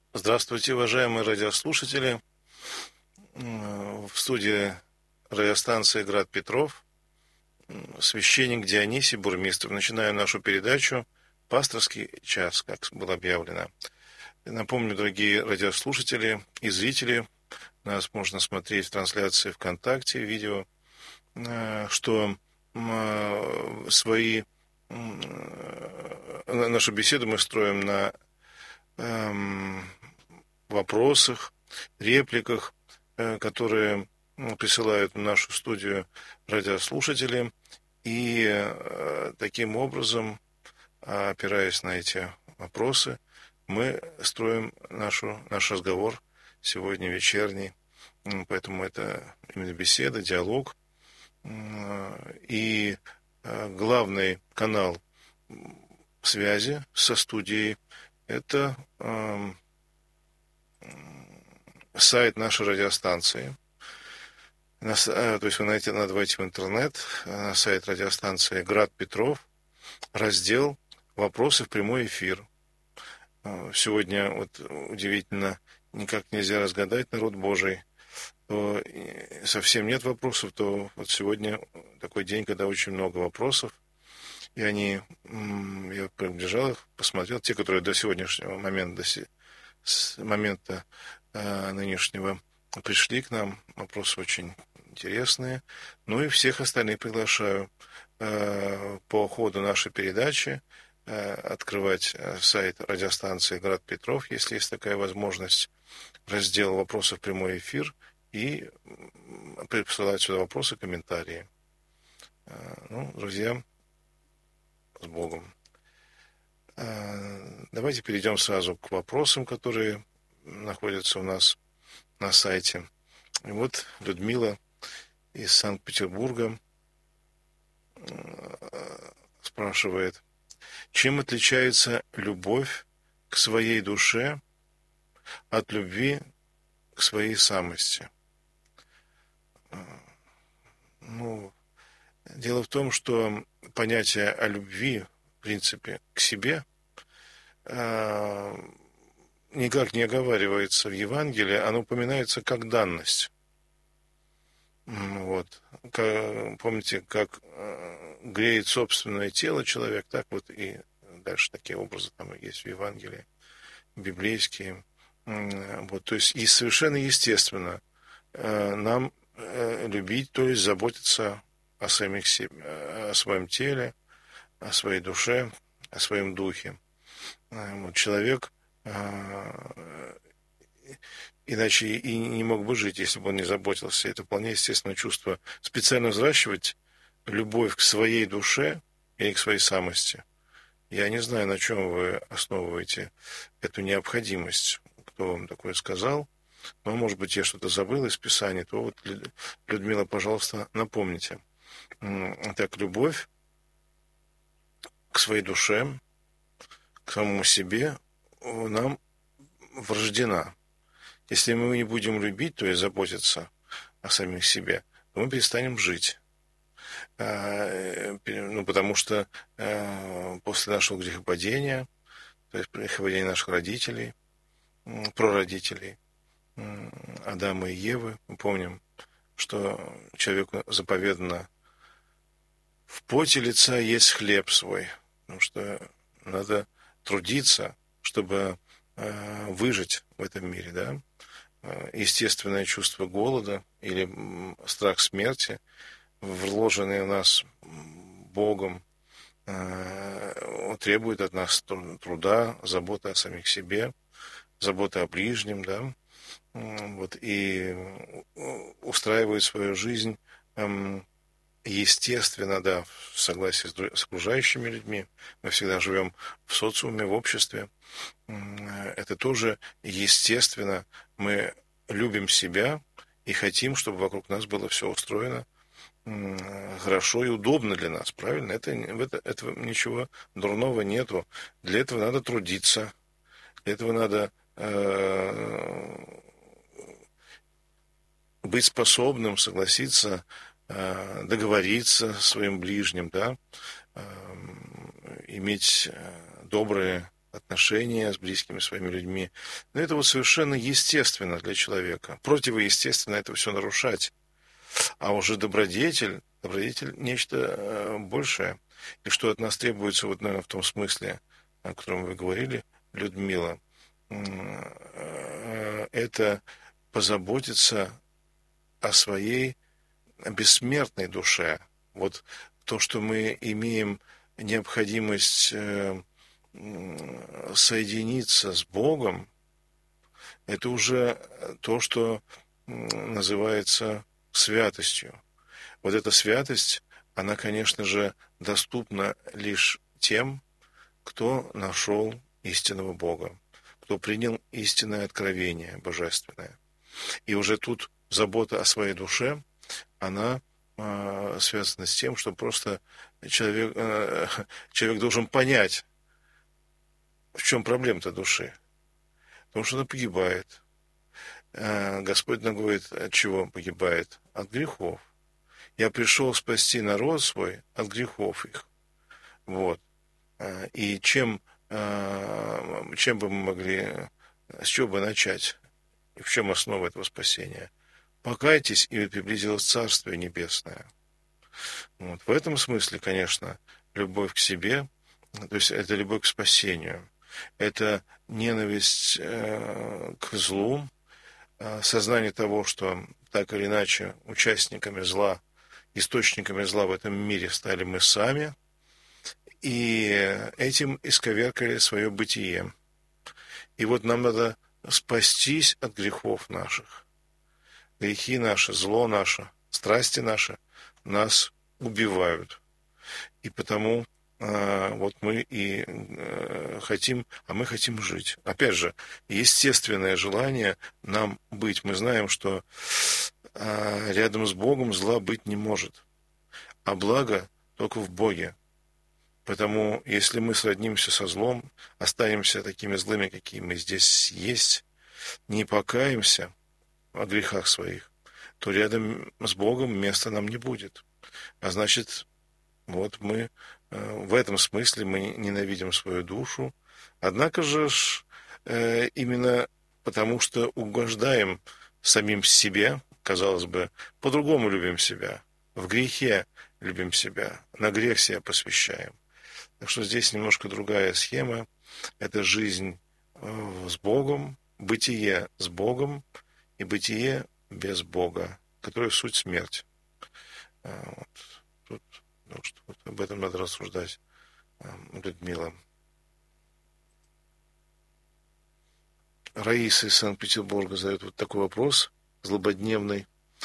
Здравствуйте, уважаемые радиослушатели. В студии радиостанции «Град Петров» священник Дионисий Бурмистров. Начинаем нашу передачу «Пасторский час», как было объявлено. Напомню, дорогие радиослушатели и зрители, нас можно смотреть в трансляции ВКонтакте, видео, что нашу беседу мы строим на вопросах, репликах, которые присылают в нашу студию радиослушатели. И таким образом, опираясь на эти вопросы, мы строим наш разговор сегодня вечерний. Поэтому это именно беседа, диалог. И главный канал связи со студией – это сайт нашей радиостанции. То есть вы надо войти в интернет, на сайт радиостанции «Град Петров», раздел «Вопросы в прямой эфир». Сегодня, вот удивительно, никак нельзя разгадать народ Божий. То совсем нет вопросов, то вот сегодня такой день, когда очень много вопросов. И я приближал их, посмотрел, те, которые до сегодняшнего момента, с момента нынешнего пришли к нам, вопросы очень интересные. Ну и всех остальных приглашаю по ходу нашей передачи открывать сайт радиостанции «Град Петров», если есть такая возможность, раздел «Вопросы в прямой эфир», и присылать сюда вопросы, комментарии. Друзья, с Богом. Давайте перейдем сразу к вопросам, которые находятся у нас на сайте. И вот Людмила из Санкт-Петербурга спрашивает: чем отличается любовь к своей душе от любви к своей самости? Дело в том, что понятие о любви, в принципе, к себе никак не оговаривается в Евангелии, оно упоминается как данность. Вот. Помните, как греет собственное тело человек, так вот и дальше такие образы там есть в Евангелии, библейские. Вот. То есть и совершенно естественно нам любить, то есть заботиться о своем теле, о своей душе, о своем духе. Вот. Человек иначе и не мог бы жить, если бы он не заботился. Это вполне естественное чувство. Специально взращивать любовь к своей душе или к своей самости. Я не знаю, на чем вы основываете эту необходимость. Кто вам такое сказал? Но, может быть, я что-то забыл из Писания, то вот, Людмила, пожалуйста, напомните. Так, любовь к своей душе, к самому себе нам врождена. Если мы не будем любить, то есть заботиться о самих себе, то мы перестанем жить. Потому что после нашего грехопадения, то есть грехопадения наших родителей, прародителей, Адама и Евы, мы помним, что человеку заповедано в поте лица есть хлеб свой, потому что надо трудиться, чтобы выжить в этом мире, да. Естественное чувство голода или страх смерти, вложенный в нас Богом, требует от нас труда, заботы о самих себе, заботы о ближнем, да, вот, и устраивает свою жизнь естественно, да, в согласии с окружающими людьми. Мы всегда живем в социуме, в обществе. Это тоже естественно. Мы любим себя и хотим, чтобы вокруг нас было все устроено хорошо и удобно для нас, правильно? Этого ничего дурного нету. Для этого надо трудиться. Для этого надо быть способным согласиться, договориться со своим ближним, да, иметь добрые отношения с близкими своими людьми. Но это вот совершенно естественно для человека. Противоестественно это все нарушать. А уже добродетель нечто большее. И что от нас требуется, вот, наверное, в том смысле, о котором вы говорили, Людмила, это позаботиться о своей бессмертной душе. Вот то, что мы имеем необходимость соединиться с Богом, это уже то, что называется святостью. Вот эта святость, она, конечно же, доступна лишь тем, кто нашел истинного Бога, кто принял истинное откровение божественное. И уже тут забота о своей душе, она связана с тем, что просто человек должен понять, в чем проблема-то души. Потому что она погибает. Господь нам говорит, от чего он погибает? От грехов. Я пришел спасти народ свой от грехов их. Вот. И чем бы мы могли, с чего бы начать? И в чем основа этого спасения? Покайтесь, и приблизилось Царствие Небесное. Вот. В этом смысле, конечно, любовь к себе, то есть это любовь к спасению, это ненависть к злу, сознание того, что так или иначе участниками зла, источниками зла в этом мире стали мы сами, и этим исковеркали свое бытие. И вот нам надо спастись от грехов наших. Грехи наши, зло наше, страсти наши нас убивают. И потому вот мы и хотим, мы хотим жить. Опять же, естественное желание нам быть. Мы знаем, что рядом с Богом зла быть не может, а благо только в Боге. Потому если мы сроднимся со злом, останемся такими злыми, какие мы здесь есть, не покаемся о грехах своих, то рядом с Богом места нам не будет. А значит, вот мы в этом смысле мы ненавидим свою душу. Однако же именно потому, что угождаем самим себе, казалось бы, по-другому любим себя, в грехе любим себя, на грех себя посвящаем. Так что здесь немножко другая схема. Это жизнь с Богом, бытие с Богом и бытие без Бога, которое суть смерть. Вот. Тут, ну, что вот об этом надо рассуждать, Людмила. Раиса из Санкт-Петербурга задает вот такой вопрос, злободневный.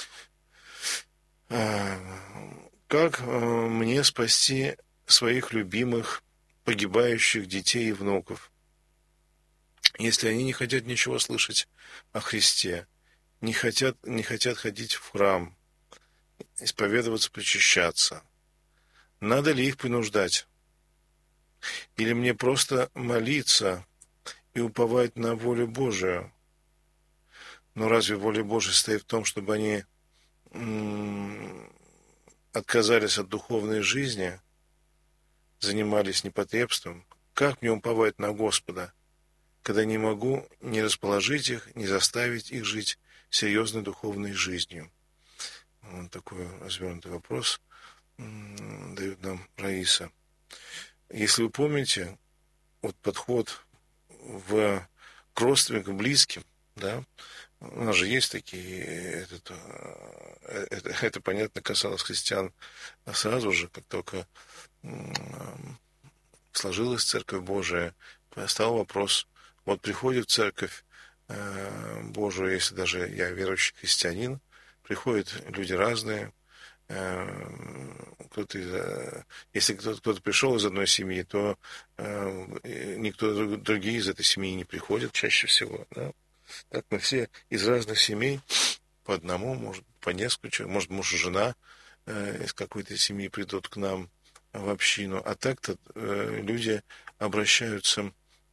Как мне спасти своих любимых, погибающих детей и внуков, если они не хотят ничего слышать о Христе, не хотят ходить в храм, исповедоваться, причащаться? Надо ли их принуждать? Или мне просто молиться и уповать на волю Божию? Но разве воля Божия стоит в том, чтобы они отказались от духовной жизни, занимались непотребством? Как мне уповать на Господа, когда не могу ни расположить их, ни заставить их жить серьезной духовной жизнью? Вот такой развернутый вопрос дает нам Раиса. Если вы помните, вот подход к родственникам, близким, да, у нас же есть такие, это понятно, касалось христиан сразу же, как только сложилась Церковь Божия, стал вопрос, вот приходит в Церковь Божию, если даже я верующий христианин, приходят люди разные, если кто-то пришел из одной семьи, то никто другие из этой семьи не приходят чаще всего. Да? Так мы все из разных семей, по одному, может, по несколько, может, муж и жена из какой-то семьи придут к нам в общину. А так-то люди обращаются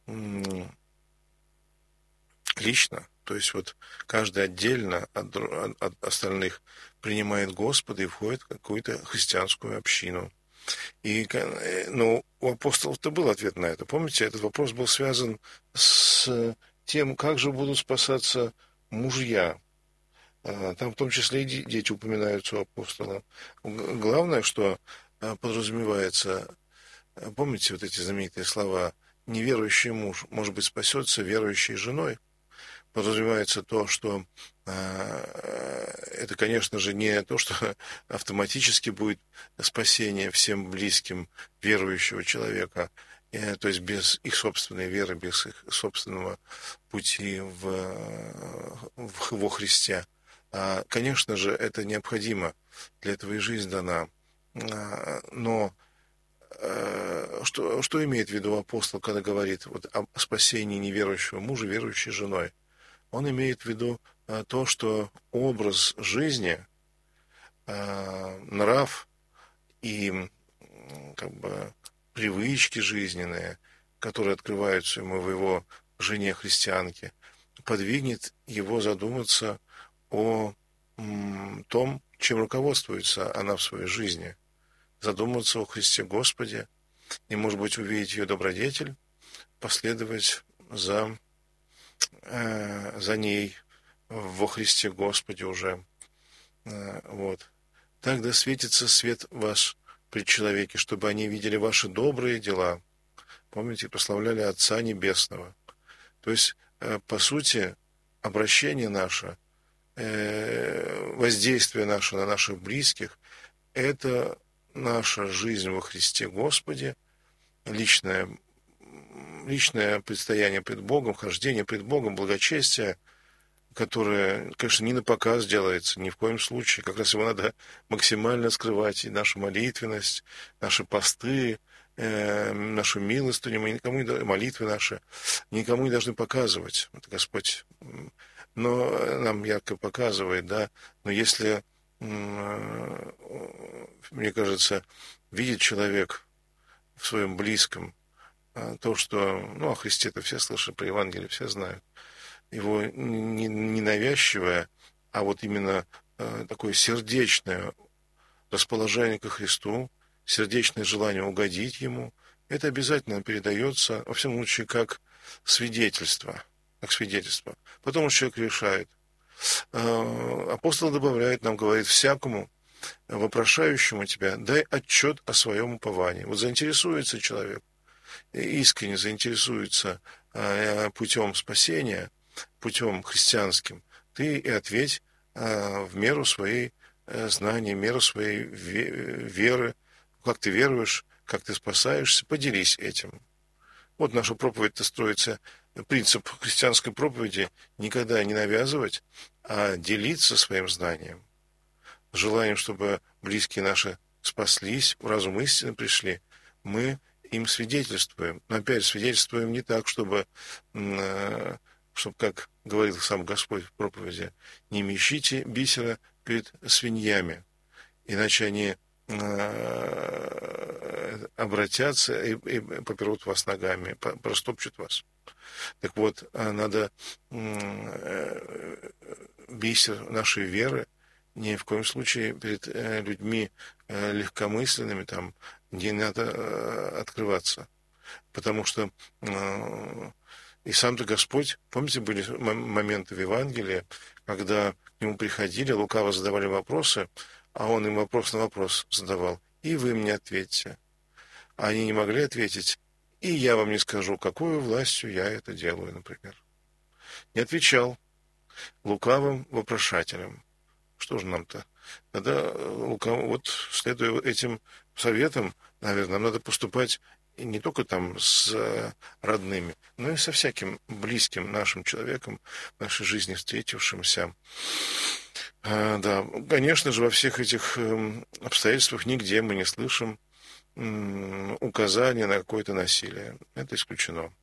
лично, то есть вот каждый отдельно от остальных принимает Господа и входит в какую-то христианскую общину. Но у апостолов-то был ответ на это. Помните, этот вопрос был связан с тем, как же будут спасаться мужья. Там в том числе и дети упоминаются у апостола. Главное, что подразумевается, помните вот эти знаменитые слова «неверующий муж, может быть, спасется верующей женой». Подразумевается то, что это, конечно же, не то, что автоматически будет спасение всем близким верующего человека, то есть без их собственной веры, без их собственного пути во Христе. Конечно же, это необходимо, для этого и жизнь дана. Но что имеет в виду апостол, когда говорит вот о спасении неверующего мужа верующей женой? Он имеет в виду то, что образ жизни, нрав и как бы привычки жизненные, которые открываются ему в его жене-христианке, подвигнет его задуматься о том, чем руководствуется она в своей жизни, задуматься о Христе Господе и, может быть, увидеть ее добродетель, последовать за ней во Христе Господе уже. Вот. Тогда светится свет ваш пред человеке, чтобы они видели ваши добрые дела. Помните, прославляли Отца Небесного. То есть, по сути, обращение наше, воздействие наше на наших близких – это наша жизнь во Христе Господе, личное предстояние пред Богом, хождение пред Богом, благочестие, которое, конечно, не на показ делается, ни в коем случае. Как раз его надо максимально скрывать. И нашу молитвенность, наши посты, нашу милостыню, мы никому не, молитвы наши, никому не должны показывать. Это Господь нам ярко показывает, да. Но если, мне кажется, видит человек в своем близком то, что, о Христе-то все слышали, про Евангелие все знают, его не навязчивое, а вот именно такое сердечное расположение ко Христу, сердечное желание угодить Ему, это обязательно передается, во всяком случае, как свидетельство. Потом человек решает. Апостол добавляет, нам говорит, всякому вопрошающему тебя дай отчет о своем уповании. Вот заинтересуется человек, искренне заинтересуется путем спасения, путем христианским, ты и ответь в меру своей знания, в меру своей веры, как ты веруешь, как ты спасаешься, поделись этим. Вот наша проповедь-то строится, принцип христианской проповеди никогда не навязывать, а делиться своим знанием. Желаем, чтобы близкие наши спаслись, в разум истины пришли, мы им свидетельствуем. Но опять свидетельствуем не так, чтобы, как говорил сам Господь в проповеди, не мещите бисера перед свиньями, иначе они обратятся и поперут вас ногами, простопчут вас. Так вот, надо бисер нашей веры ни в коем случае перед людьми легкомысленными там не надо открываться. Потому что и сам-то Господь, помните, были моменты в Евангелии, когда к нему приходили, лукаво задавали вопросы, а он им вопрос на вопрос задавал. И вы мне ответьте. А они не могли ответить, и я вам не скажу, какой властью я это делаю, например. Не отвечал лукавым вопрошателям. Что же нам-то? Надо, вот следуя этим советам, наверное, нам надо поступать не только там с родными, но и со всяким близким нашим человеком в нашей жизни встретившимся. Да, конечно же, во всех этих обстоятельствах нигде мы не слышим указания на какое-то насилие. Это исключено.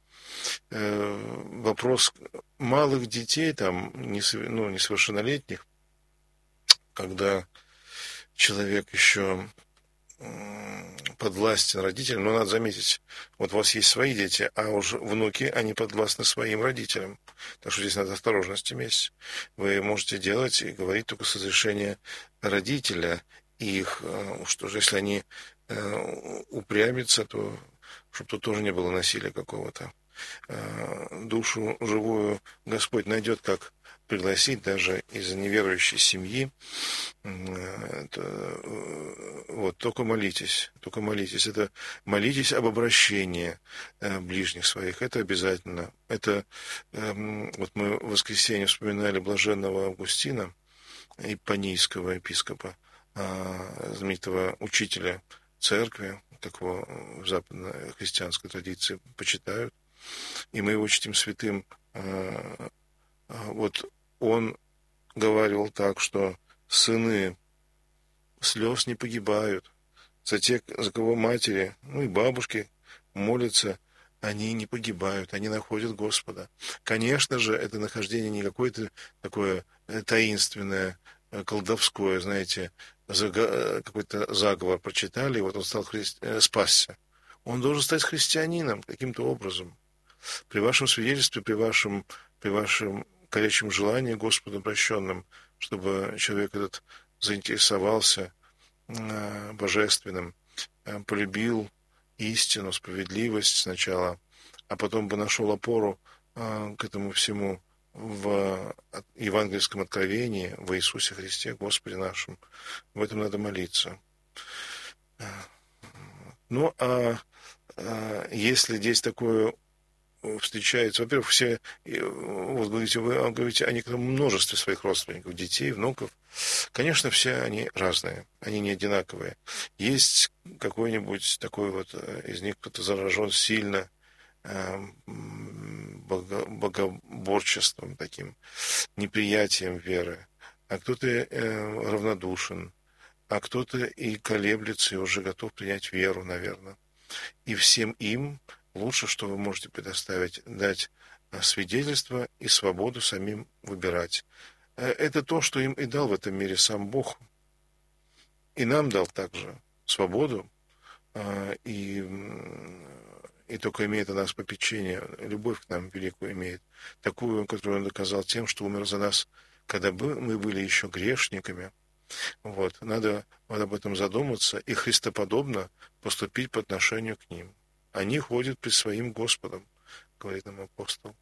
Вопрос малых детей, там, несовершеннолетних, когда человек еще подвластен родителям, но надо заметить, вот у вас есть свои дети, а уж внуки, они подвластны своим родителям. Так что здесь надо осторожность иметь. Вы можете делать и говорить только с разрешения родителя. И их, что же, если они упрямится, то чтобы тут тоже не было насилия какого-то. Душу живую Господь найдет, как пригласить даже из неверующей семьи. Вот, только молитесь. Это молитесь об обращении ближних своих. Это обязательно. Это вот мы в воскресенье вспоминали блаженного Августина, иппанийского епископа, знаменитого учителя церкви, как его в западно-христианской традиции почитают. И мы его чтим святым. Вот он говорил так, что сыны слез не погибают. За кого матери, и бабушки молятся, они не погибают, они находят Господа. Конечно же, это нахождение не какое-то такое таинственное, колдовское, знаете, какой-то заговор прочитали, и вот он стал спасся. Он должен стать христианином каким-то образом. При вашем свидетельстве, при вашем горячем желании Господу обращенным, чтобы человек этот заинтересовался божественным, полюбил истину, справедливость сначала, а потом бы нашел опору к этому всему в евангельском откровении, в Иисусе Христе, Господе нашем. В этом надо молиться. Ну, если здесь такое встречается, во-первых, все, вот говорите, вы говорите о некотором множестве своих родственников, детей, внуков. Конечно, все они разные, они не одинаковые. Есть какой-нибудь такой вот из них, кто-то заражен сильно богоборчеством, таким неприятием веры, а кто-то равнодушен, а кто-то и колеблется, и уже готов принять веру, наверное. И всем им лучше, что вы можете предоставить, дать свидетельство и свободу самим выбирать. Это то, что им и дал в этом мире сам Бог. И нам дал также свободу, и только имеет о нас попечение, любовь к нам великую имеет, такую, которую он доказал тем, что умер за нас, когда мы были еще грешниками. Вот. Надо об этом задуматься и христоподобно поступить по отношению к ним. Они ходят пред своим Господом, говорит нам апостол.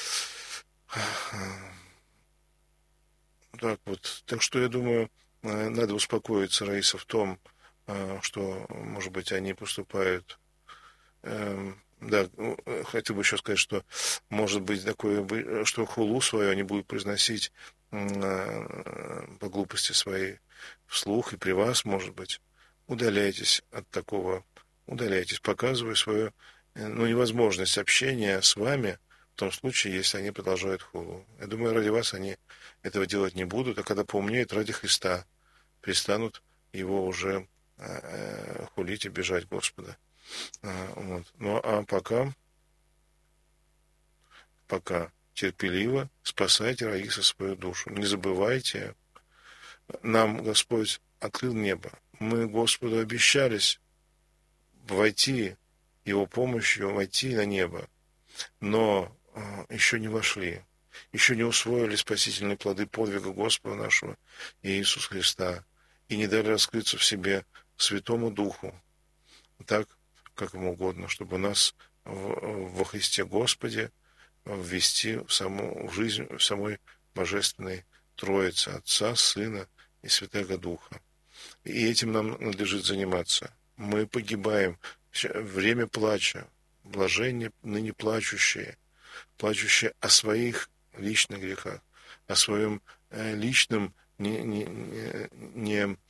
Так вот. Так что, я думаю, надо успокоиться, Раиса, в том, что, может быть, они поступают... Да, хотел бы еще сказать, что, может быть, такое, что хулу свою они будут произносить по глупости своей вслух и при вас, может быть. Удаляйтесь от такого. Удаляйтесь, показывая свою невозможность общения с вами в том случае, если они продолжают хулу. Я думаю, ради вас они этого делать не будут, а когда поумнеют, ради Христа перестанут его уже хулить и бежать Господа. Вот. Ну, а пока терпеливо спасайте, Раиса, свою душу. Не забывайте, нам Господь открыл небо. Мы Господу обещались войти Его помощью, войти на небо, но еще не вошли, еще не усвоили спасительные плоды подвига Господа нашего Иисуса Христа и не дали раскрыться в себе Святому Духу, так, как ему угодно, чтобы нас во Христе Господе ввести в саму жизнь, в самой Божественной Троице, Отца, Сына и Святого Духа. И этим нам надлежит заниматься. Мы погибаем. Время плача, блаженные ныне плачущие о своих личных грехах, о своем личном не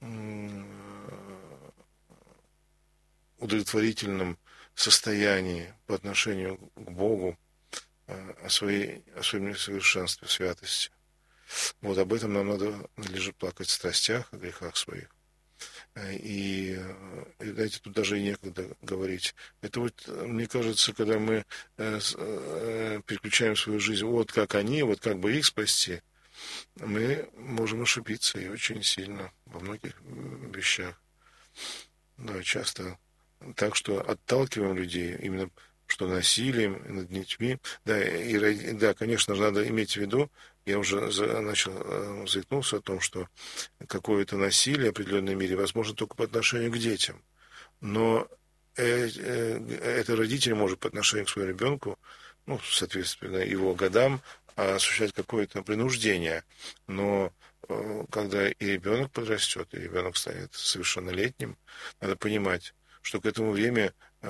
удовлетворительном состоянии по отношению к Богу, о своем несовершенстве, святости. Вот об этом нам надлежит плакать в страстях, о грехах своих. И, знаете, тут даже и некогда говорить. Это вот, мне кажется, когда мы переключаем свою жизнь вот как они, вот как бы их спасти, мы можем ошибиться и очень сильно во многих вещах. Да, часто так, что отталкиваем людей именно что насилием над детьми. Да, конечно, надо иметь в виду, я уже заикнулся о том, что какое-то насилие в определенной мере возможно только по отношению к детям. Но это родитель может по отношению к своему ребенку, ну, соответственно, его годам, осуществлять какое-то принуждение. Но когда и ребенок подрастет, и ребенок станет совершеннолетним, надо понимать, что к этому времени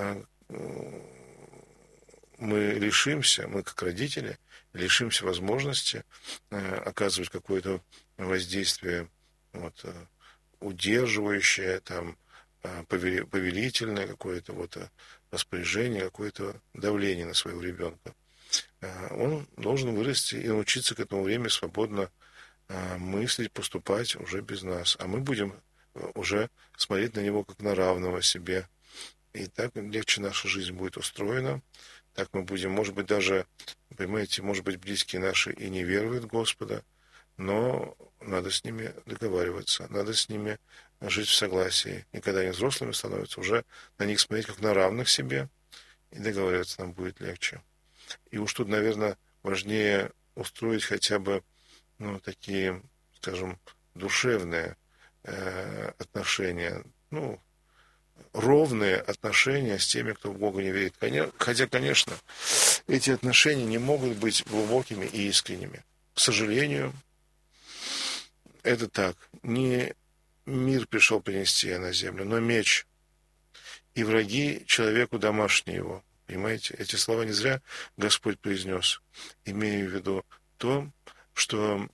мы лишимся, мы как родители, лишимся возможности оказывать какое-то воздействие вот, удерживающее, там, повелительное какое-то вот распоряжение, какое-то давление на своего ребенка. Он должен вырасти и научиться к этому времени свободно мыслить, поступать уже без нас. А мы будем уже смотреть на него как на равного себе. И так легче наша жизнь будет устроена. Так мы будем, может быть, даже, понимаете, может быть, близкие наши и не веруют в Господа, но надо с ними договариваться, надо с ними жить в согласии. И когда они взрослыми становятся, уже на них смотреть как на равных себе, и договариваться нам будет легче. И уж тут, наверное, важнее устроить хотя бы, ну, такие, скажем, душевные отношения, ну, ровные отношения с теми, кто в Бога не верит. Хотя, конечно, эти отношения не могут быть глубокими и искренними. К сожалению, это так. Не мир пришел принести на землю, но меч. И враги человеку домашние его. Понимаете? Эти слова не зря Господь произнес. Имея в виду то, что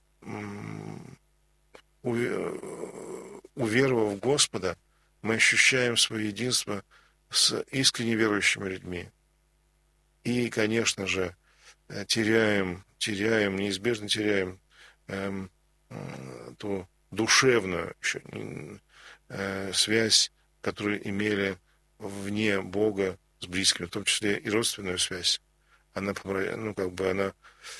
уверовав в Господа, мы ощущаем свое единство с искренне верующими людьми. И, конечно же, неизбежно теряем ту душевную еще, связь, которую имели вне Бога с близкими, в том числе и родственную связь. Она, ну, как бы она,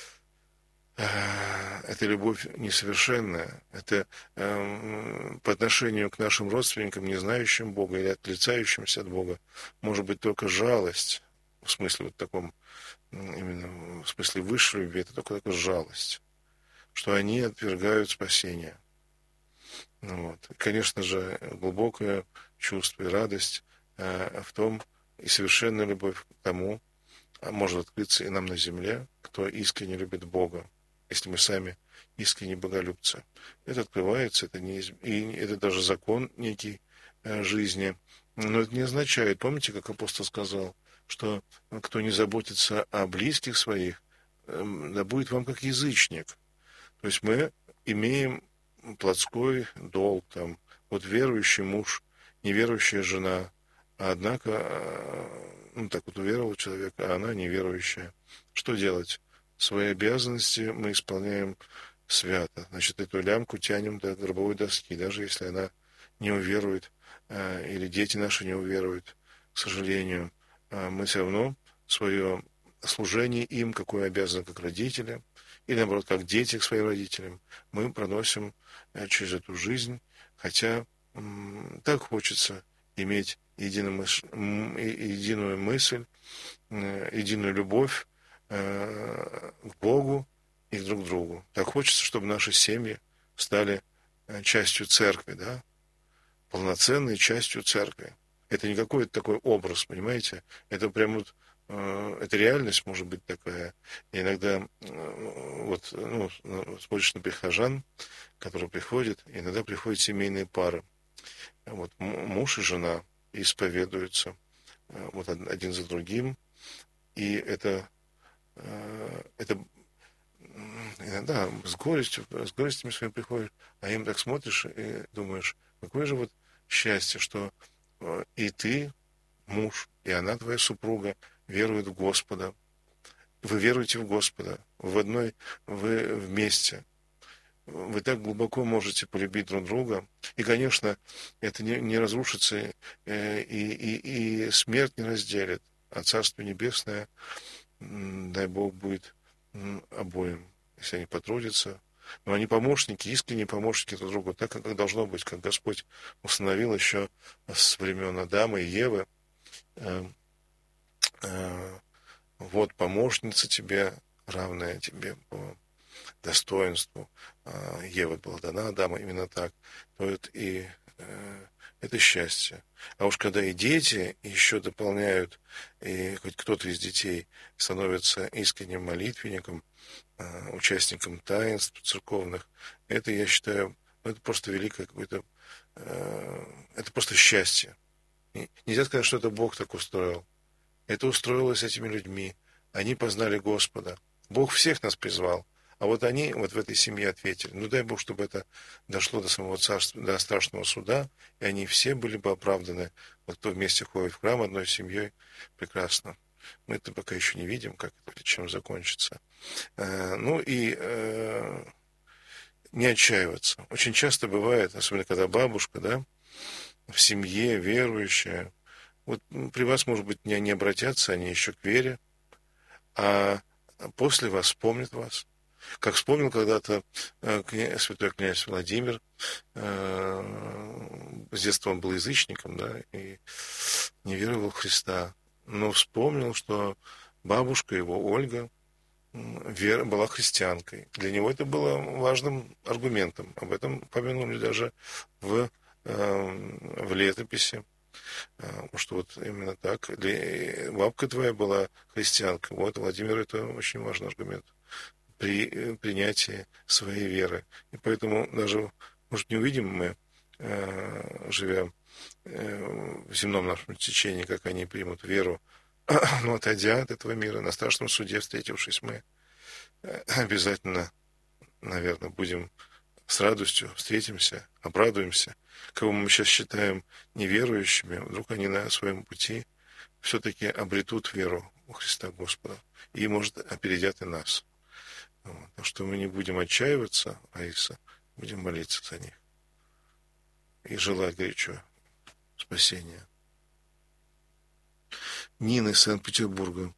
эта любовь несовершенная. Это по отношению к нашим родственникам, не знающим Бога или отрицающимся от Бога, может быть только жалость, в смысле вот таком, именно в смысле высшей любви, это только жалость, что они отвергают спасение. Вот. И, конечно же, глубокое чувство и радость в том, и совершенная любовь к тому, может открыться и нам на земле, кто искренне любит Бога, если мы сами искренне боголюбцы. Это открывается, и это даже закон некий жизни. Но это не означает, помните, как апостол сказал, что кто не заботится о близких своих, да будет вам как язычник. То есть мы имеем плотской долг, там, вот верующий муж, неверующая жена, а однако, ну, так вот уверовал человек, а она неверующая. Что делать? Свои обязанности мы исполняем свято. Значит, эту лямку тянем до гробовой доски, даже если она не уверует, или дети наши не уверуют, к сожалению. Мы все равно свое служение им, какое обязаны как родители, или наоборот, как дети к своим родителям, мы проносим через эту жизнь, хотя так хочется иметь единую мысль, единую любовь к Богу и друг к другу. Так хочется, чтобы наши семьи стали частью церкви, да, полноценной частью церкви. Это не какой-то такой образ, понимаете? Это прям вот, это реальность может быть такая. И иногда вот, ну, смотришь на прихожан, которые приходят, иногда приходят семейные пары. Вот муж и жена исповедуются вот один за другим. И это иногда с горестями своими приходишь, а им так смотришь и думаешь, какое же вот счастье, что и ты, муж, и она, твоя супруга, веруют в Господа. Вы веруете в Господа. Вы вместе. Вы так глубоко можете полюбить друг друга. И, конечно, это не разрушится, и смерть не разделит. А Царство Небесное, дай Бог, будет обоим, если они потрудятся. Но они помощники, искренние помощники друг другу, так, как должно быть, как Господь установил еще с времен Адама и Евы. Вот помощница тебе, равная тебе по достоинству. Ева была дана Адаму именно так. То и это счастье. А уж когда и дети еще дополняют, и хоть кто-то из детей становится искренним молитвенником, участником таинств церковных, это, я считаю, это просто великое какое-то, это просто счастье. Нельзя сказать, что это Бог так устроил. Это устроилось этими людьми. Они познали Господа. Бог всех нас призвал. А вот они вот в этой семье ответили. Ну дай Бог, чтобы это дошло до самого царства, до страшного суда, и они все были бы оправданы. Вот кто вместе ходит в храм одной семьей, прекрасно. Мы это пока еще не видим, как это, чем закончится. Ну и не отчаиваться. Очень часто бывает, особенно когда бабушка, да, в семье верующая, вот при вас, может быть, не обратятся они еще к вере, а после вас вспомнят вас. Как вспомнил когда-то святой князь Владимир, с детства он был язычником, да, и не веровал в Христа, но вспомнил, что бабушка его, Ольга, была христианкой. Для него это было важным аргументом. Об этом помянули даже в летописи, что вот именно так. Бабка твоя была христианка. Вот, Владимир, это очень важный аргумент при принятии своей веры. И поэтому даже, может, не увидим мы, живя в земном нашем течении, как они примут веру, но отойдя от этого мира, на страшном суде встретившись, мы обязательно, наверное, будем с радостью встретимся, обрадуемся. Кого мы сейчас считаем неверующими, вдруг они на своем пути все-таки обретут веру у Христа Господа и, может, опередят и нас. Вот. Так что мы не будем отчаиваться, Раиса, будем молиться за них и желать горячо спасения. Нина из Санкт-Петербурга.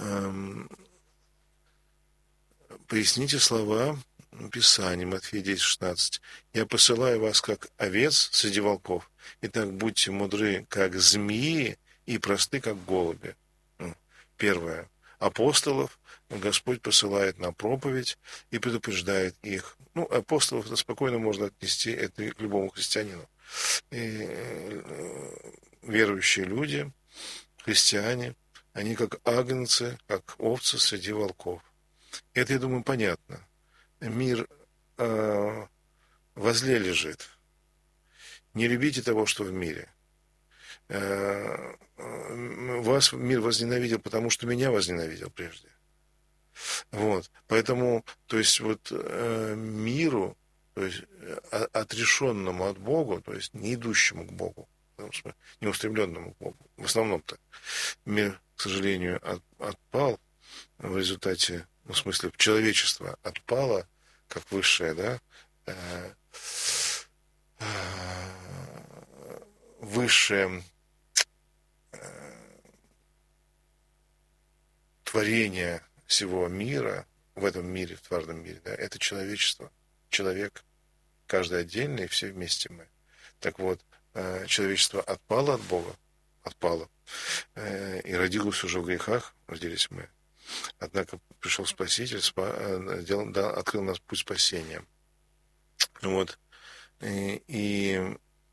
Поясните слова Писания, Матфея 10:16. «Я посылаю вас, как овец среди волков. Итак, будьте мудры, как змеи, и просты, как голуби». Первое. Апостолов Господь посылает на проповедь и предупреждает их. Ну, апостолов спокойно можно отнести это к любому христианину. И верующие люди, христиане, они как агнцы, как овцы среди волков. Это, я думаю, понятно. Мир возле лежит. Не любите того, что в мире. Вас мир возненавидел, потому что меня возненавидел прежде. Вот. Поэтому, то есть, вот миру, то есть, отрешенному от Бога, то есть, не идущему к Богу, не устремленному к Богу, в основном-то, мир, к сожалению, отпал в результате, ну, в смысле, человечество отпало, как высшее, да, высшее творение всего мира, в этом мире, в тварном мире, да, это человечество, человек, каждый отдельный, и все вместе мы. Так вот, человечество отпало от Бога, отпало, и родилось уже в грехах, родились мы. Однако пришел Спаситель, открыл нас путь спасения. Вот. И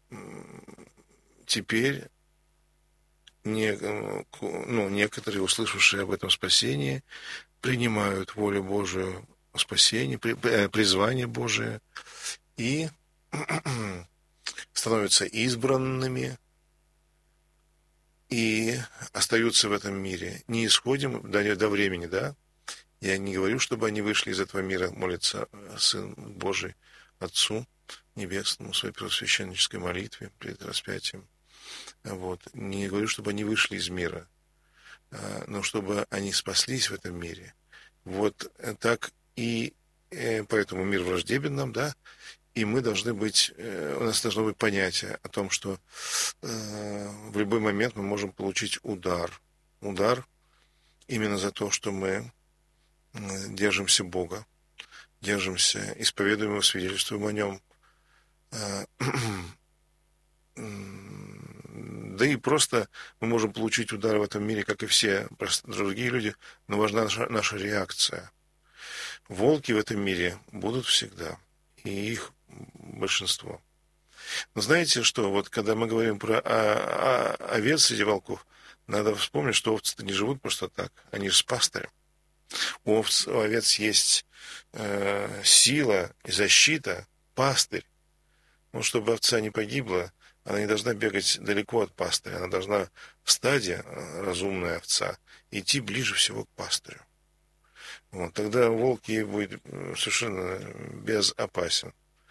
теперь некоторые, услышавшие об этом спасении, принимают волю Божию о спасении, призвание Божие и становятся избранными и остаются в этом мире. Не исходим до времени, да? Я не говорю, чтобы они вышли из этого мира, молятся Сын Божий Отцу Небесному в своей первосвященнической молитве перед распятием. Вот. Не говорю, чтобы они вышли из мира, но чтобы они спаслись в этом мире. Вот так и поэтому мир враждебен нам, да, и мы должны быть, у нас должно быть понятие о том, что в любой момент мы можем получить удар. Удар именно за то, что мы держимся Бога, держимся, исповедуем Его, свидетельствуем о Нем. Да и просто мы можем получить удар в этом мире, как и все другие люди, но важна наша реакция. Волки в этом мире будут всегда, и их большинство. Но знаете что, вот когда мы говорим про овец среди волков, надо вспомнить, что овцы-то не живут просто так, они же с пастырем. У овец есть сила и защита, пастырь. Ну, чтобы овца не погибла, она не должна бегать далеко от пастыря, она должна в стаде, разумная овца, идти ближе всего к пастырю. Вот, тогда волк ей будет совершенно безопасен.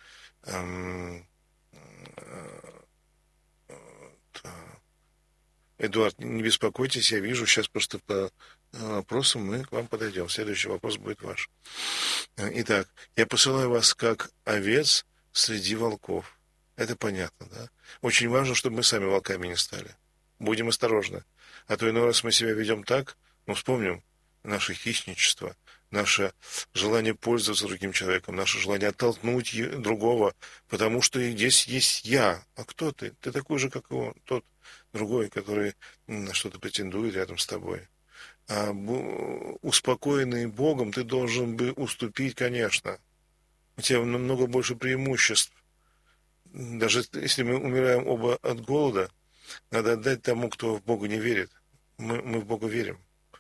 Эдуард, не беспокойтесь, я вижу, сейчас просто по вопросам мы к вам подойдем. Следующий вопрос будет ваш. Итак, я посылаю вас как овец среди волков. Это понятно, да? Очень важно, чтобы мы сами волками не стали. Будем осторожны. А то иной раз мы себя ведем так, вспомним наше хищничество, наше желание пользоваться другим человеком, наше желание оттолкнуть другого, потому что здесь есть я. А кто ты? Ты такой же, как и он, тот другой, который на что-то претендует рядом с тобой. А успокоенный Богом ты должен бы уступить, конечно. У тебя намного больше преимуществ. Даже если мы умираем оба от голода, надо отдать тому, кто в Бога не верит. Мы в Бога верим.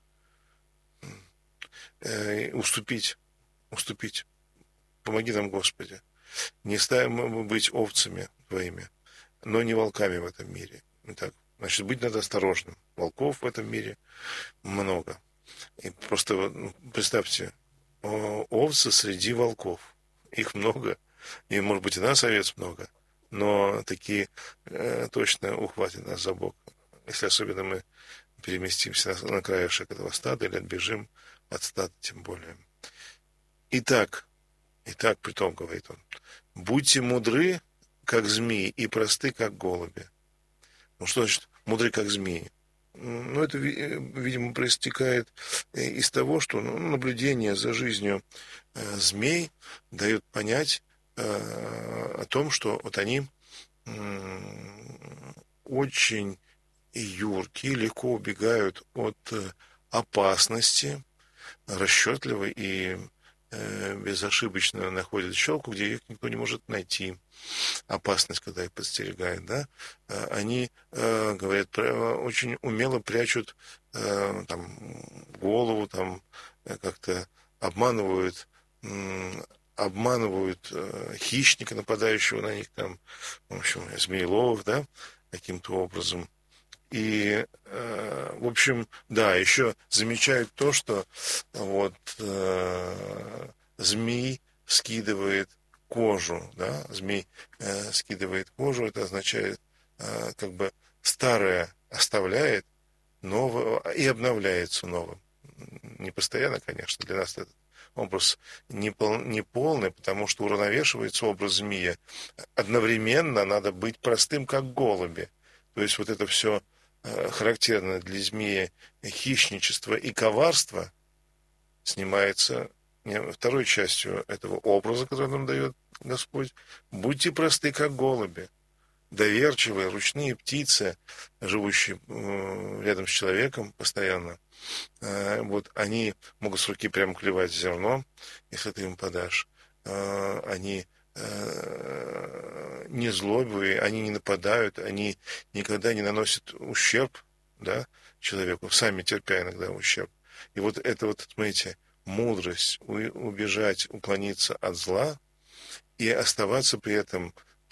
Уступить. Помоги нам, Господи. Не ставим мы быть овцами твоими, но не волками в этом мире. Итак, значит, быть надо осторожным. Волков в этом мире много. И просто представьте, овцы среди волков. Их много. И, может быть, и нас овец много. Но такие точно ухватят нас за бок. Если особенно мы переместимся на краешек этого стада или отбежим от стада, тем более. Итак, притом, говорит он, будьте мудры, как змеи, и просты, как голуби. Ну, что значит мудры, как змеи? Ну, это, видимо, проистекает из того, что наблюдение за жизнью змей дает понять о том, что вот они очень юркие, легко убегают от опасности, расчетливы и безошибочно находят щелку, где их никто не может найти. Опасность, когда их подстерегает, да, они, говорят, очень умело прячут там, голову, там, как-то обманывают хищника, нападающего на них, там, в общем, змееловов, да, каким-то образом. И, в общем, да, еще замечают то, что вот змей скидывает кожу, да, змей скидывает кожу, это означает, как бы старое оставляет, новое и обновляется новым. Не постоянно, конечно, для нас этот образ не полный, потому что уравновешивается образ змея. Одновременно надо быть простым, как голуби. То есть вот это все характерное для змея хищничество и коварство снимается второй частью этого образа, который нам дает Господь. Будьте просты, как голуби, доверчивые, ручные птицы, живущие рядом с человеком постоянно. Вот они могут с руки прямо клевать зерно, если ты им подашь. Они не злобивые, они не нападают, они никогда не наносят ущерб, да, человеку, сами терпя иногда ущерб. И вот это вот, смотрите, мудрость убежать, уклониться от зла и оставаться при этом,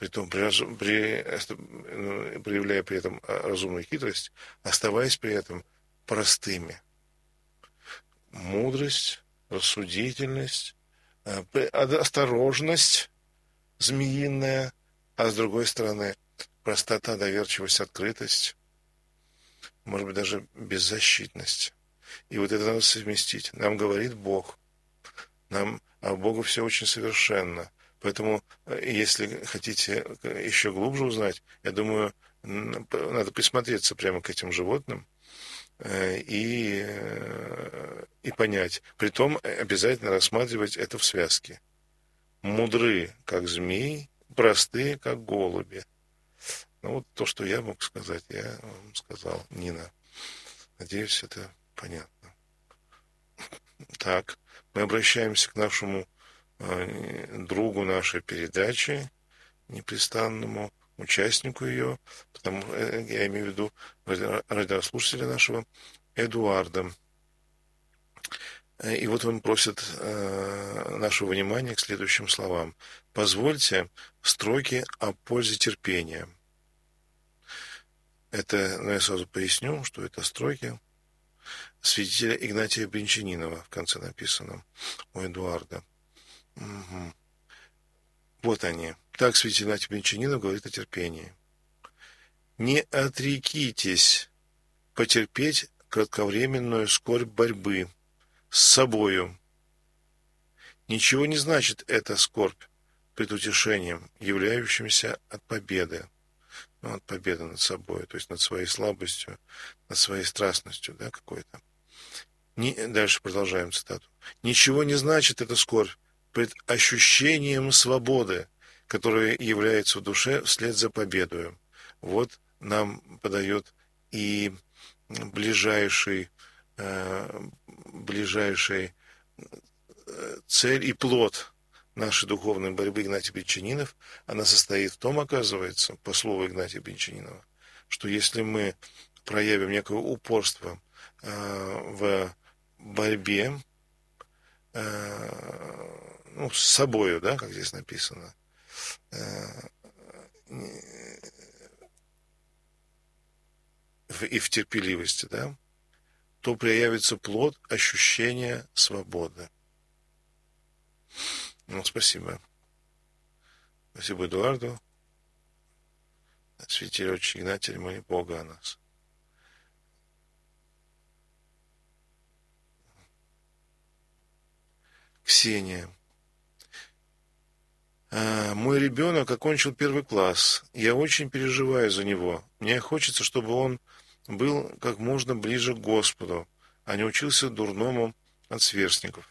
проявляя при этом разумную хитрость, оставаясь при этом простыми. Мудрость, рассудительность, осторожность змеиная, а с другой стороны простота, доверчивость, открытость, может быть, даже беззащитность. И вот это надо совместить. Нам говорит Бог. А Богу все очень совершенно. Поэтому, если хотите еще глубже узнать, я думаю, надо присмотреться прямо к этим животным и понять. Притом обязательно рассматривать это в связке. Мудры, как змеи, простые, как голуби. Ну, вот то, что я мог сказать, я вам сказал, Нина. Надеюсь, это понятно. Так, мы обращаемся к нашему другу нашей передачи, непрестанному участнику ее, потому я имею в виду радиослушателя нашего Эдуарда. И вот он просит нашего внимания к следующим словам. Позвольте строки о пользе терпения. Это, я сразу поясню, что это строки святителя Игнатия Бринчанинова, в конце написано у Эдуарда. Угу. Вот они. Так святитель Игнатий Бринчанинов говорит о терпении. Не отрекитесь потерпеть кратковременную скорбь борьбы с собою. Ничего не значит эта скорбь предутешением, являющимся от победы. От победы над собой, то есть над своей слабостью, над своей страстностью, да, какой-то. Дальше продолжаем цитату. Ничего не значит эта скорбь пред ощущением свободы, которая является в душе вслед за победою. Вот нам подает и ближайший цель и плод нашей духовной борьбы Игнатий Бринчанинов, она состоит в том, оказывается, по слову Игнатия Бринчанинова, что если мы проявим некое упорство в борьбе с собою, да, как здесь написано, и в терпеливости, да, то проявится плод ощущения свободы. Спасибо. Спасибо Эдуарду. Святитель отче Игнатий, моли Бога о нас. Ксения. Мой ребенок окончил 1 класс. Я очень переживаю за него. Мне хочется, чтобы он был как можно ближе к Господу, а не учился дурному от сверстников.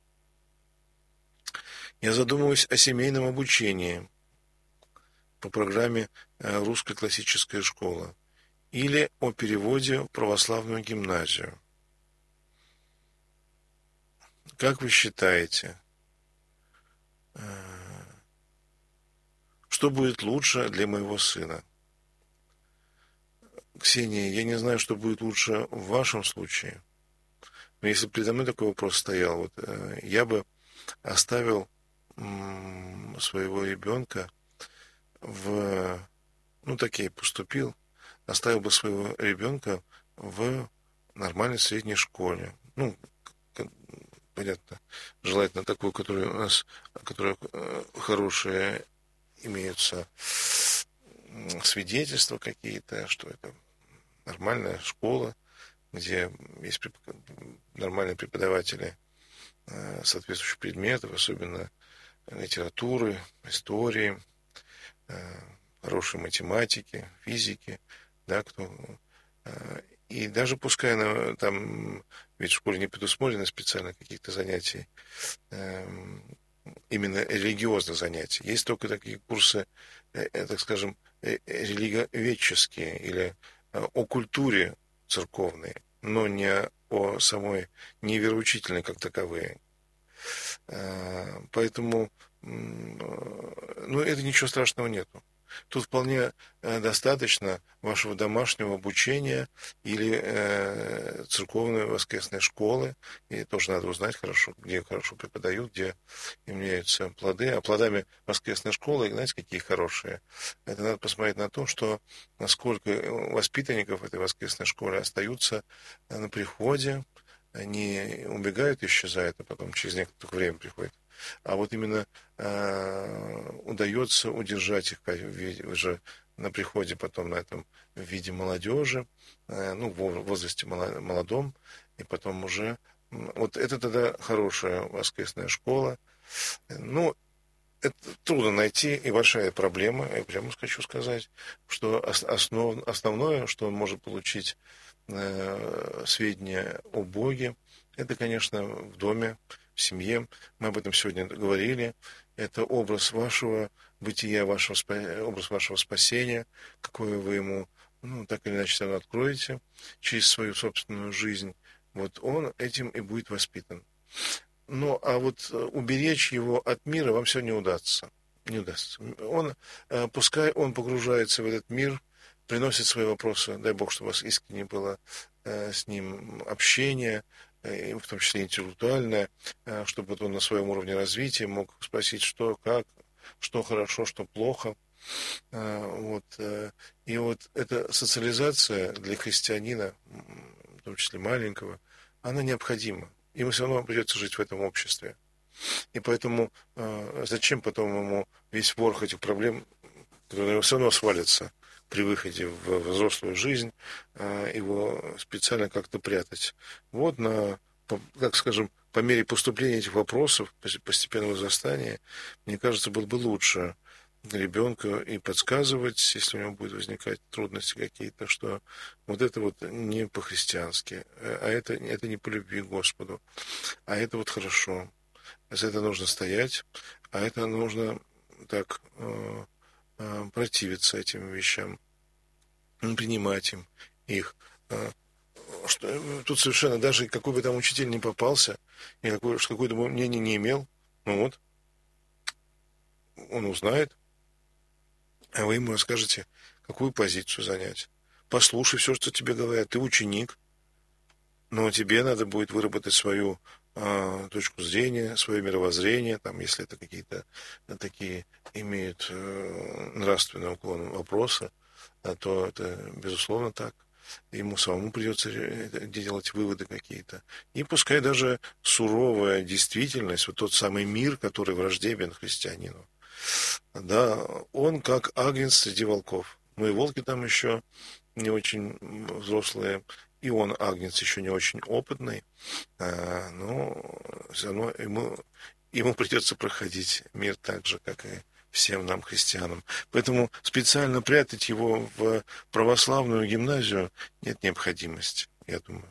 Я задумываюсь о семейном обучении по программе «Русская классическая школа» или о переводе в православную гимназию. Как вы считаете, что будет лучше для моего сына? Ксения, я не знаю, что будет лучше в вашем случае. Но если передо мной такой вопрос стоял, я бы оставил своего ребенка поступил, оставил бы своего ребенка в нормальной средней школе. Понятно, желательно такую, которая хорошие имеются свидетельства какие-то, что это нормальная школа, где есть нормальные преподаватели соответствующих предметов, особенно литературы, истории, хорошей математики, физики, да, и даже пускай там, ведь в школе не предусмотрены специально каких-то занятий, именно религиозных занятий. Есть только такие курсы, так скажем, религиоведческие или о культуре церковной, но не о самой, не вероучительной как таковые. Поэтому, это ничего страшного нету. Тут вполне достаточно вашего домашнего обучения или церковной воскресной школы. И тоже надо узнать хорошо, где хорошо преподают, где имеются плоды. А плодами воскресной школы, знаете, какие хорошие? Это надо посмотреть на то, насколько воспитанников этой воскресной школы остаются на приходе, они убегают, исчезают, а потом через некоторое время приходят. А вот именно удается удержать их уже на приходе потом на этом в виде молодежи, в возрасте молодом, и потом уже вот это тогда хорошая воскресная школа. Это трудно найти, и большая проблема, я прямо хочу сказать, что основное, что он может получить сведения о Боге, это, конечно, в доме, в семье. Мы об этом сегодня говорили. Это образ вашего бытия, образ вашего спасения, какое вы ему, так или иначе, откроете через свою собственную жизнь. Вот он этим и будет воспитан. А вот уберечь его от мира вам все не удастся. Не удастся. Пускай он погружается в этот мир, приносит свои вопросы. Дай Бог, чтобы у вас искренне было с ним общение, в том числе интеллектуальное, чтобы вот он на своем уровне развития мог спросить, что, как, что хорошо, что плохо. И вот эта социализация для христианина, в том числе маленького, она необходима. Ему все равно придется жить в этом обществе. И поэтому зачем потом ему весь ворох этих проблем, которые все равно свалятся при выходе в взрослую жизнь, его специально как-то прятать. Вот как скажем, по мере поступления этих вопросов, постепенного возрастания, мне кажется, было бы лучше ребенка и подсказывать, если у него будут возникать трудности какие-то, что вот это вот не по-христиански, а это не по любви к Господу, а это вот хорошо. За это нужно стоять, а это нужно так противиться этим вещам, не принимать их. Тут совершенно, даже какой бы там учитель ни попался, и какое-то мнение не имел, ну вот, он узнает, а вы ему расскажете, какую позицию занять. Послушай все, что тебе говорят, ты ученик, но тебе надо будет выработать свою точку зрения, свое мировоззрение, там, если это какие-то такие имеют нравственный уклон вопросы, то это, безусловно, так. Ему самому придется делать выводы какие-то. И пускай даже суровая действительность, вот тот самый мир, который враждебен христианину, да, он как агнец среди волков. Ну и волки там еще не очень взрослые, и он, агнец, еще не очень опытный, но все равно ему придется проходить мир так же, как и всем нам, христианам. Поэтому специально прятать его в православную гимназию нет необходимости, я думаю.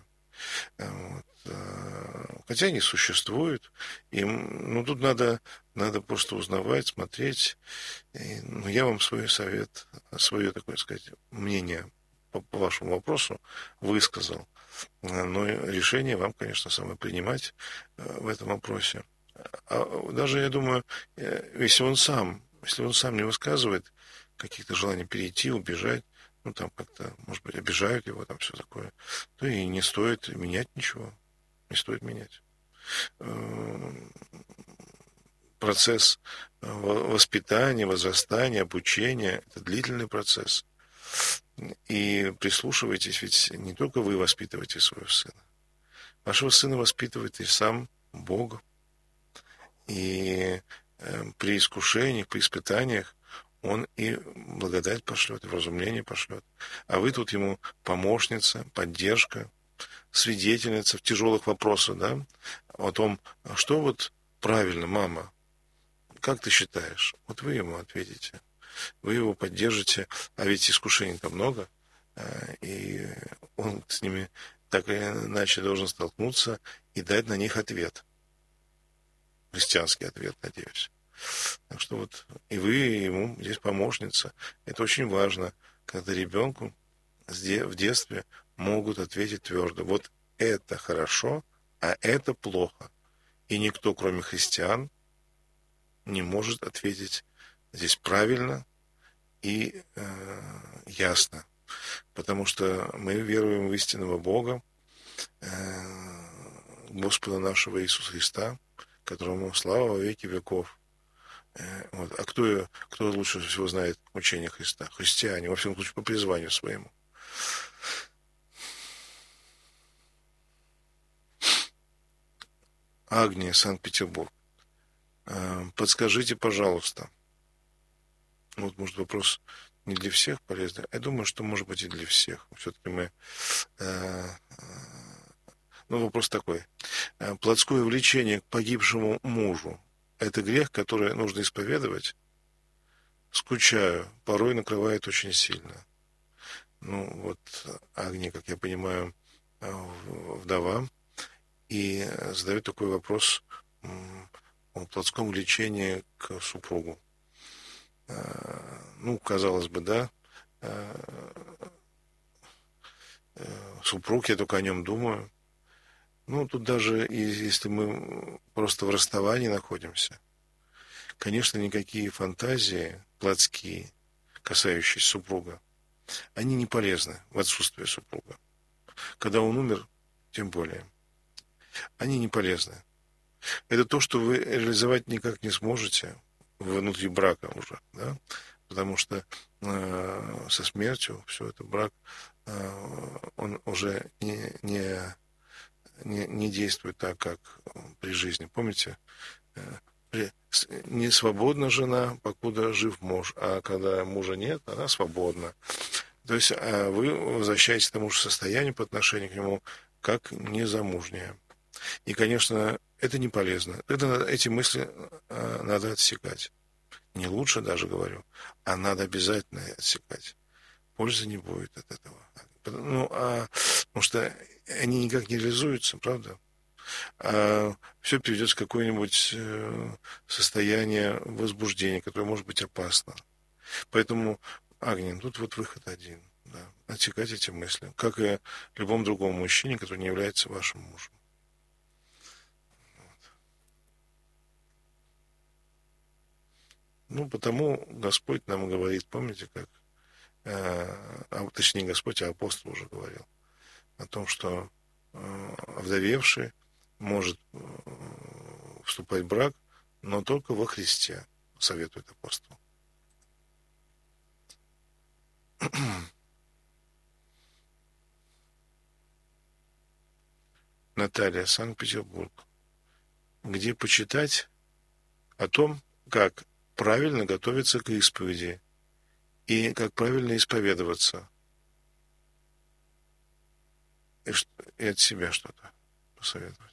Хотя они существуют, тут надо просто узнавать, смотреть. Но я вам свой совет, свое, такое сказать, мнение по вашему вопросу высказал. Но решение вам, конечно, самое принимать в этом вопросе. Даже, я думаю, если он сам не высказывает каких-то желаний перейти, убежать, там как-то, может быть, обижают его, там все такое, то и не стоит менять ничего. Не стоит менять. Процесс воспитания, возрастания, обучения – это длительный процесс. И прислушивайтесь, ведь не только вы воспитываете своего сына. Вашего сына воспитывает и сам Бог. И при искушениях, при испытаниях он и благодать пошлет, и вразумление пошлет. А вы тут ему помощница, поддержка, свидетельница в тяжелых вопросах, да, о том, что вот правильно, мама, как ты считаешь? Вот вы ему ответите, вы его поддержите, а ведь искушений-то много, и он с ними так или иначе должен столкнуться и дать на них ответ. Христианский ответ, надеюсь. Так что вот и вы ему здесь помощница. Это очень важно, когда ребенку в детстве могут ответить твердо. Вот это хорошо, а это плохо. И никто, кроме христиан, не может ответить здесь правильно и ясно. Потому что мы веруем в истинного Бога, Господа нашего Иисуса Христа, которому слава во веки веков. А кто лучше всего знает учение Христа? Христиане, во всяком случае, по призванию своему. Агния, Санкт-Петербург. Подскажите, пожалуйста. Вот, может, вопрос не для всех полезный. Я думаю, что, может быть, и для всех. Все-таки мы... вопрос такой. Плотское влечение к погибшему мужу – это грех, который нужно исповедовать? Скучаю, порой накрывает очень сильно. Агния, как я понимаю, вдова, и задает такой вопрос о плотском влечении к супругу. Казалось бы, да, супруг, я только о нем думаю. Тут даже если мы просто в расставании находимся, Конечно, никакие фантазии плотские, касающиеся супруга, они не полезны в отсутствие супруга. Когда он умер, тем более. Они не полезны. Это то, что вы реализовать никак не сможете внутри брака уже, да? Потому что со смертью все это брак, он уже не действует так, как при жизни. Помните, не свободна жена, покуда жив муж, а когда мужа нет, она свободна. То есть вы возвращаетесь к тому же состоянию по отношению к нему, как незамужняя. И, конечно, это не полезно. Эти мысли надо отсекать. Не лучше даже, говорю, а надо обязательно отсекать. Пользы не будет от этого. Потому что они никак не реализуются, правда? Все приведет к какое-нибудь состояние возбуждения, которое может быть опасно. Поэтому, Агния, тут вот выход один. Да, отсекать эти мысли, как и любому другому мужчине, который не является вашим мужем. Потому Господь нам говорит, помните, как, точнее, Господь, а апостол уже говорил, о том, что овдовевший может вступать в брак, но только во Христе, советует апостол. Наталья, Санкт-Петербург. Где почитать о том, как правильно готовиться к исповеди и как правильно исповедоваться. И от себя что-то посоветовать.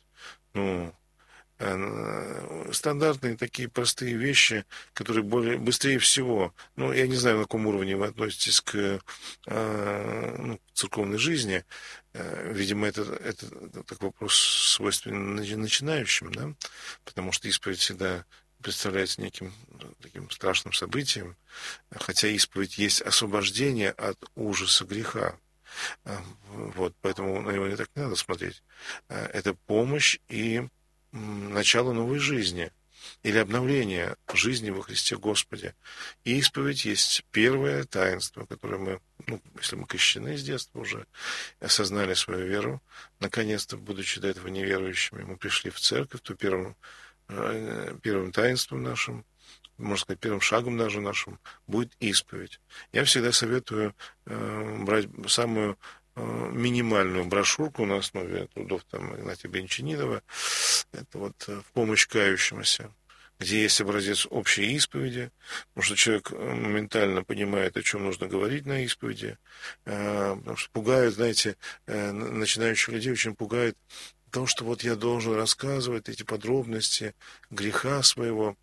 Стандартные такие простые вещи, которые быстрее всего, я не знаю, на каком уровне вы относитесь к церковной жизни, видимо, это такой вопрос свойственен начинающим, да, потому что исповедь всегда представляется неким таким страшным событием, хотя исповедь есть освобождение от ужаса греха. Поэтому на него не так не надо смотреть. Это помощь и начало новой жизни или обновление жизни во Христе Господе. И исповедь есть первое таинство, которое мы, если мы крещены с детства уже, осознали свою веру, наконец-то, будучи до этого неверующими, мы пришли в церковь, то первым таинством нашим, можно сказать, первым шагом даже нашим будет исповедь. Я всегда советую брать самую минимальную брошюрку на основе трудов Игнатия Брянчанинова. Это в помощь кающемуся, где есть образец общей исповеди, потому что человек моментально понимает, о чем нужно говорить на исповеди, потому что пугают, знаете, начинающих людей очень пугает то, что я должен рассказывать эти подробности греха своего,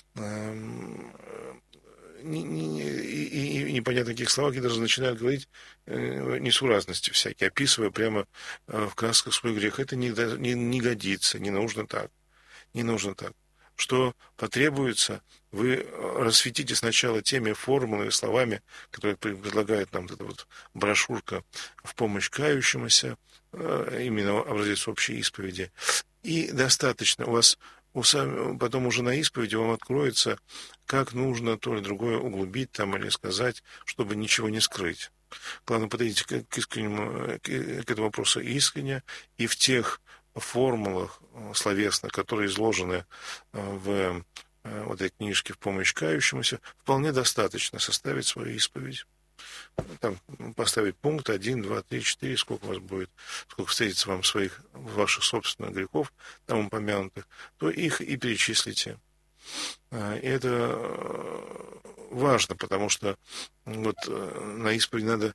и непонятно каких словах, и даже начинают говорить несуразности всякие, описывая прямо в красках свой грех. Это не годится, не нужно так. Не нужно так. Что потребуется, вы рассветите сначала теми формулами, словами, которые предлагает нам эта брошюрка в помощь кающемуся, именно образец общей исповеди. И достаточно у вас потом уже на исповеди вам откроется, как нужно то или другое углубить или сказать, чтобы ничего не скрыть. Главное, подойдите к этому вопросу искренне, и в тех формулах словесных, которые изложены в этой книжке «В помощь кающемуся», вполне достаточно составить свою исповедь. Поставить пункт 1, 2, 3, 4, сколько у вас будет, сколько встретится вам ваших собственных грехов, там упомянутых, то их и перечислите. И это важно, потому что на исповедь надо,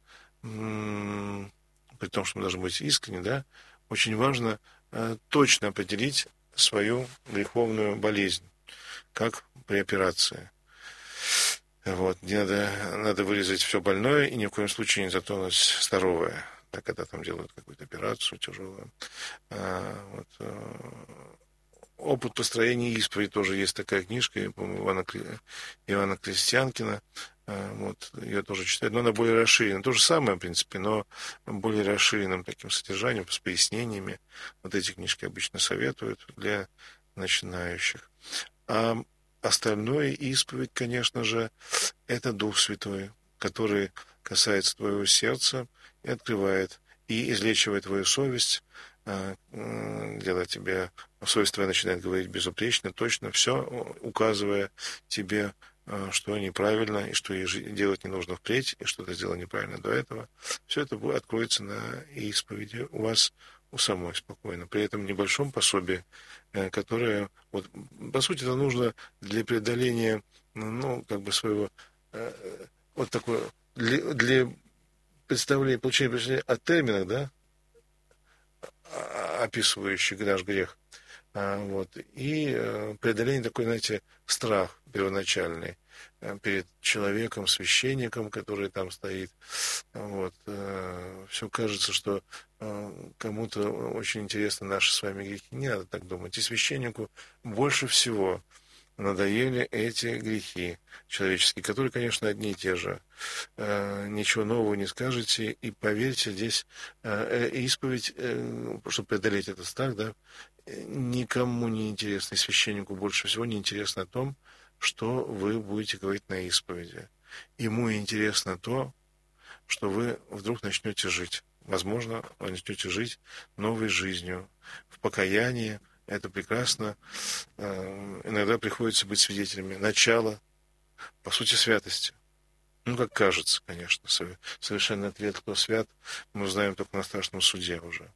при том, что мы должны быть искренни, да, очень важно точно определить свою греховную болезнь, как при операции. Не надо вырезать все больное и ни в коем случае не затронуть здоровое, когда делают какую-то операцию тяжелую. Опыт построения исповеди тоже есть такая книжка, по-моему, Ивана Крестьянкина. Ее тоже читают, но она более расширена. То же самое, в принципе, но более расширенным таким содержанием, с пояснениями. Эти книжки обычно советуют для начинающих. А остальное исповедь, конечно же, это Дух Святой, который касается твоего сердца и открывает, и излечивает твою совесть, делает тебе, совесть твоя начинает говорить безупречно, точно, все указывая тебе, что неправильно, и что делать не нужно впредь, и что ты сделал неправильно до этого. Все это откроется на исповеди у вас, у самой спокойно. При этом небольшом пособии, которое, вот, по сути, это нужно для преодоления, ну, как бы своего, вот такое, для представления, получения представления о терминах, да, описывающих наш грех, вот, и преодоление такой, знаете, страх первоначальный перед человеком, священником, который там стоит. Вот. Все кажется, что кому-то очень интересны наши с вами грехи. Не надо так думать. И священнику больше всего надоели эти грехи человеческие, которые, конечно, одни и те же. Ничего нового не скажете, и поверьте, здесь исповедь, чтобы преодолеть этот страх, да, никому не интересно, и священнику больше всего не интересно о том, что вы будете говорить на исповеди. Ему интересно то, что вы вдруг начнете жить. Возможно, вы начнете жить новой жизнью, в покаянии. Это прекрасно. Иногда приходится быть свидетелями начала, по сути, святости. Ну, как кажется, конечно. Совершенный ответ, кто свят, мы узнаем только на страшном суде уже.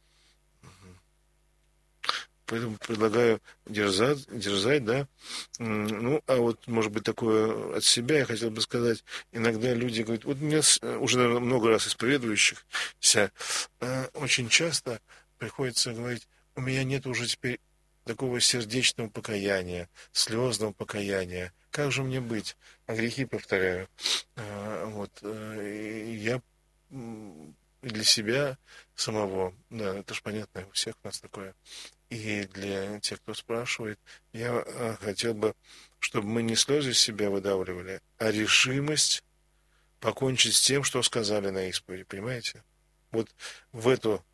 Поэтому предлагаю дерзать, да. Ну, а вот, может быть, такое от себя я хотел бы сказать. Иногда люди говорят, вот у меня уже, наверное, много раз исповедующихся, очень часто приходится говорить, у меня нет уже теперь такого сердечного покаяния, слезного покаяния. Как же мне быть? А грехи повторяю. Вот. Я для себя самого, да, это же понятно, у всех у нас такое. И для тех, кто спрашивает, я хотел бы, чтобы мы не слезы из себя выдавливали, а решимость покончить с тем, что сказали на исповеди, понимаете? Вот в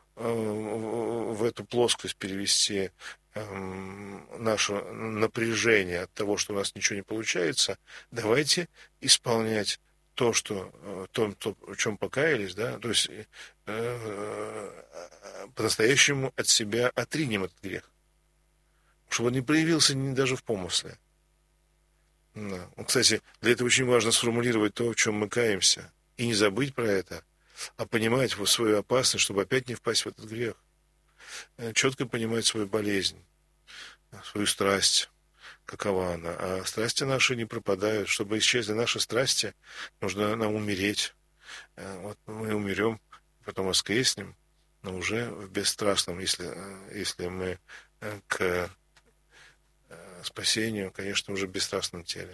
эту плоскость перевести наше напряжение от того, что у нас ничего не получается, давайте исполнять то, что то, в чем покаялись, да, то есть по-настоящему от себя отринем этот грех, чтобы он не проявился даже в помысле. Да. Кстати, для этого очень важно сформулировать то, в чем мы каемся, и не забыть про это, а понимать свою опасность, чтобы опять не впасть в этот грех. Четко понимать свою болезнь, свою страсть, какова она. А страсти наши не пропадают. Чтобы исчезли наши страсти, нужно нам умереть. Вот мы умерем, потом воскреснем, но уже в бесстрастном, если мы к спасению, конечно, уже в бесстрастном теле.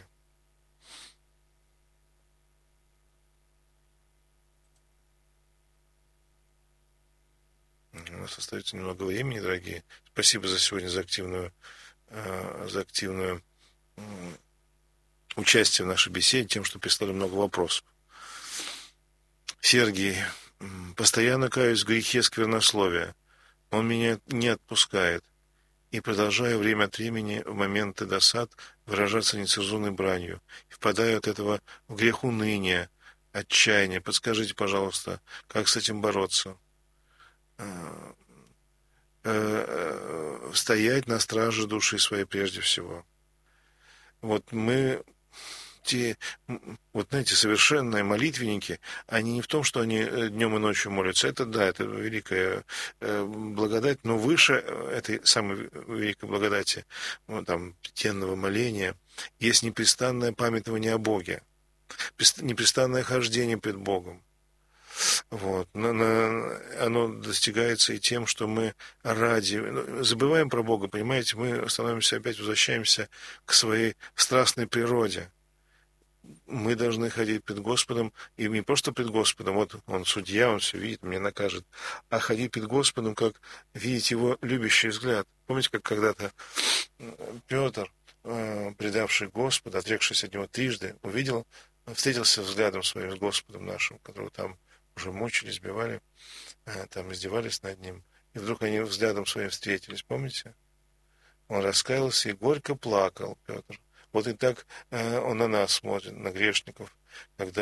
У нас остается немного времени, дорогие. Спасибо за сегодня, за активную участие в нашей беседе, тем, что прислали много вопросов. Сергей, постоянно каюсь в грехе сквернословия. Он меня не отпускает. И продолжаю время от времени в моменты досад выражаться нецензурной бранью. И впадаю от этого в грех уныния, отчаяния. Подскажите, пожалуйста, как с этим бороться? Стоять на страже души своей прежде всего. Вот мы вот знаете, совершенные молитвенники, они не в том, что они днем и ночью молятся. Это да, это великая благодать, но выше этой самой великой благодати, вот там, пятидневного моления, есть непрестанное памятование о Боге, непрестанное хождение пред Богом. Вот. Оно достигается и тем, что мы забываем про Бога, понимаете, мы становимся опять, возвращаемся к своей страстной природе. Мы должны ходить пред Господом, и не просто пред Господом, вот Он судья, Он все видит, меня накажет, а ходить пред Господом, как видеть Его любящий взгляд. Помните, как когда-то Петр, предавший Господа, отрекшись от Него трижды, встретился взглядом своим с Господом нашим, которого там уже мучили, избивали, там издевались над Ним, и вдруг они взглядом своим встретились, помните? Он раскаялся и горько плакал, Петр. Вот и так он на нас смотрит, на грешников, когда